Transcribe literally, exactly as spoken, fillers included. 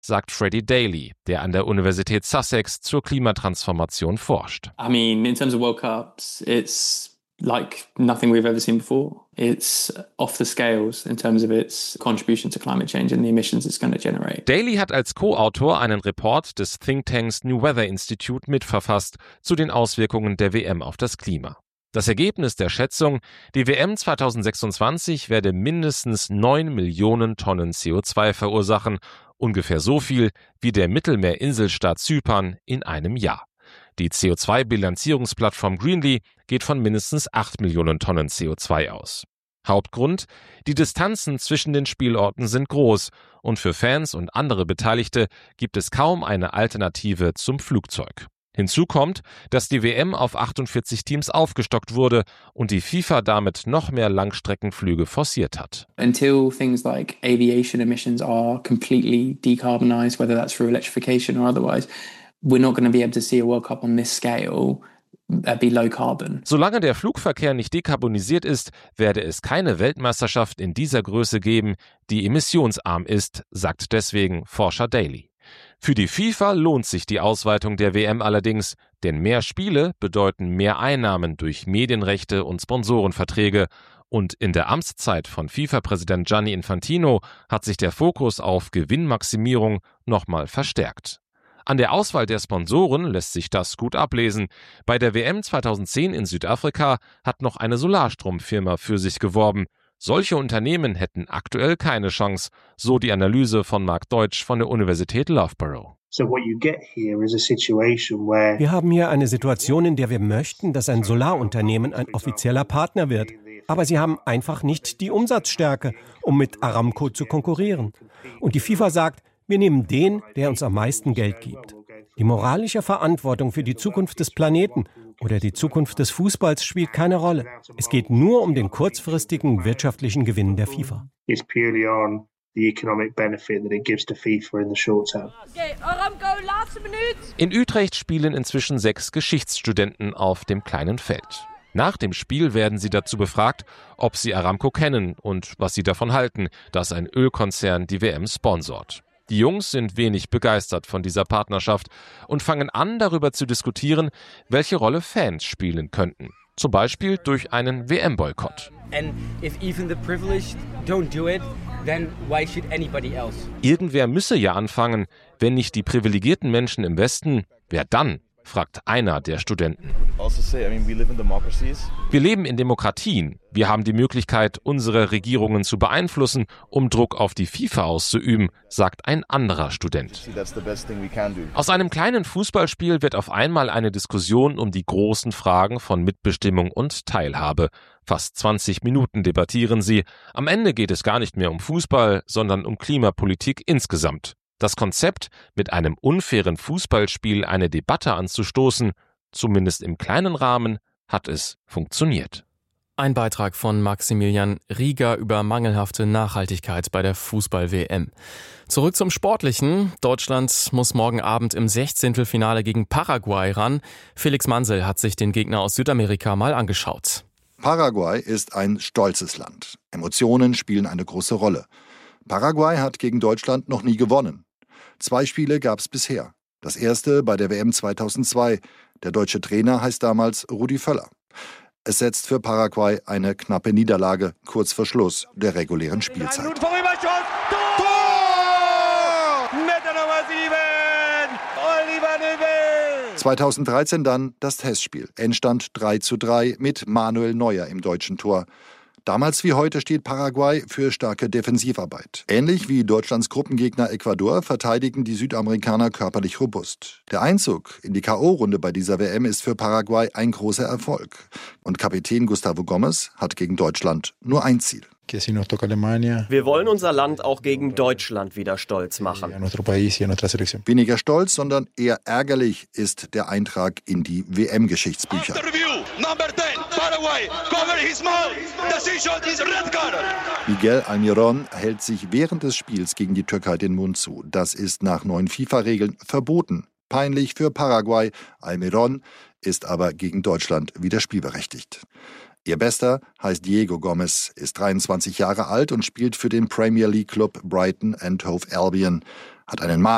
sagt Freddie Daly, der an der Universität Sussex zur Klimatransformation forscht. I mean, in terms of World Cups, it's like nothing we've ever seen before. It's off the scales in terms of its contribution to climate change and the emissions it's going to generate. Daly hat als Co-Autor einen Report des Thinktanks New Weather Institute mitverfasst zu den Auswirkungen der W M auf das Klima. Das Ergebnis der Schätzung: Die W M zweitausendsechsundzwanzig werde mindestens neun Millionen Tonnen C O zwei verursachen, ungefähr so viel wie der Mittelmeerinselstaat Zypern in einem Jahr. Die C O zwei Bilanzierungsplattform Greenly geht von mindestens acht Millionen Tonnen C O zwei aus. Hauptgrund: Die Distanzen zwischen den Spielorten sind groß und für Fans und andere Beteiligte gibt es kaum eine Alternative zum Flugzeug. Hinzu kommt, dass die W M auf achtundvierzig Teams aufgestockt wurde und die FIFA damit noch mehr Langstreckenflüge forciert hat. Until things like aviation emissions are completely decarbonized, whether that's through electrification or otherwise, we're not going to be able to see a World Cup on this scale be low carbon. Solange der Flugverkehr nicht dekarbonisiert ist, werde es keine Weltmeisterschaft in dieser Größe geben, die emissionsarm ist, sagt deswegen Forscher Daly. Für die FIFA lohnt sich die Ausweitung der W M allerdings, denn mehr Spiele bedeuten mehr Einnahmen durch Medienrechte und Sponsorenverträge. Und in der Amtszeit von FIFA-Präsident Gianni Infantino hat sich der Fokus auf Gewinnmaximierung nochmal verstärkt. An der Auswahl der Sponsoren lässt sich das gut ablesen. Bei der W M zweitausendzehn in Südafrika hat noch eine Solarstromfirma für sich geworben. Solche Unternehmen hätten aktuell keine Chance, so die Analyse von Marc Deutsch von der Universität Loughborough. Wir haben hier eine Situation, in der wir möchten, dass ein Solarunternehmen ein offizieller Partner wird. Aber sie haben einfach nicht die Umsatzstärke, um mit Aramco zu konkurrieren. Und die FIFA sagt, wir nehmen den, der uns am meisten Geld gibt. Die moralische Verantwortung für die Zukunft des Planeten oder die Zukunft des Fußballs spielt keine Rolle. Es geht nur um den kurzfristigen wirtschaftlichen Gewinn der FIFA. In Utrecht spielen inzwischen sechs Geschichtsstudenten auf dem kleinen Feld. Nach dem Spiel werden sie dazu befragt, ob sie Aramco kennen und was sie davon halten, dass ein Ölkonzern die W M sponsort. Die Jungs sind wenig begeistert von dieser Partnerschaft und fangen an, darüber zu diskutieren, welche Rolle Fans spielen könnten. Zum Beispiel durch einen W M-Boykott. Irgendwer müsse ja anfangen. Wenn nicht die privilegierten Menschen im Westen, wer dann? Fragt einer der Studenten. Wir leben in Demokratien. Wir haben die Möglichkeit, unsere Regierungen zu beeinflussen, um Druck auf die FIFA auszuüben, sagt ein anderer Student. Aus einem kleinen Fußballspiel wird auf einmal eine Diskussion um die großen Fragen von Mitbestimmung und Teilhabe. Fast zwanzig Minuten debattieren sie. Am Ende geht es gar nicht mehr um Fußball, sondern um Klimapolitik insgesamt. Das Konzept, mit einem unfairen Fußballspiel eine Debatte anzustoßen, zumindest im kleinen Rahmen, hat es funktioniert. Ein Beitrag von Maximilian Rieger über mangelhafte Nachhaltigkeit bei der Fußball-W M. Zurück zum Sportlichen. Deutschland muss morgen Abend im Sechzehntelfinale gegen Paraguay ran. Felix Mansel hat sich den Gegner aus Südamerika mal angeschaut. Paraguay ist ein stolzes Land. Emotionen spielen eine große Rolle. Paraguay hat gegen Deutschland noch nie gewonnen. Zwei Spiele gab es bisher. Das erste bei der W M zweitausendzwei. Der deutsche Trainer heißt damals Rudi Völler. Es setzt für Paraguay eine knappe Niederlage kurz vor Schluss der regulären Spielzeit. zweitausenddreizehn dann das Testspiel. Endstand drei zu drei mit Manuel Neuer im deutschen Tor. Damals wie heute steht Paraguay für starke Defensivarbeit. Ähnlich wie Deutschlands Gruppengegner Ecuador verteidigen die Südamerikaner körperlich robust. Der Einzug in die K O-Runde bei dieser W M ist für Paraguay ein großer Erfolg. Und Kapitän Gustavo Gomes hat gegen Deutschland nur ein Ziel. Wir wollen unser Land auch gegen Deutschland wieder stolz machen. Weniger stolz, sondern eher ärgerlich ist der Eintrag in die W M-Geschichtsbücher. Miguel Almirón hält sich während des Spiels gegen die Türkei den Mund zu. Das ist nach neuen FIFA-Regeln verboten. Peinlich für Paraguay. Almirón ist aber gegen Deutschland wieder spielberechtigt. Ihr Bester heißt Diego Gomes, ist dreiundzwanzig Jahre alt und spielt für den Premier League Club Brighton and Hove Albion, hat einen